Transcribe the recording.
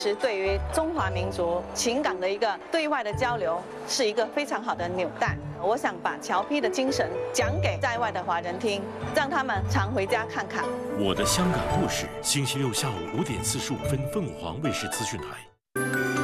是对于中华民族情感的一个对外的交流，是一个非常好的纽带。我想把侨批的精神讲给在外的华人听，让他们常回家看看。 我的香港故事，星期六下午5点45分，凤凰卫视资讯台。